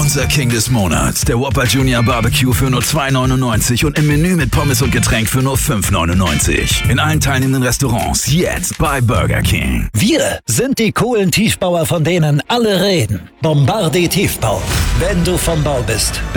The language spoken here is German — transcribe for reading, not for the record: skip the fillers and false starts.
Unser King des Monats, der Whopper Junior Barbecue für nur $2,99 und im Menü mit Pommes und Getränk für nur $5,99. In allen teilnehmenden Restaurants jetzt bei Burger King. Wir sind die coolen Tiefbauer, von denen alle reden. Bombardier Tiefbau. Wenn du vom Bau bist,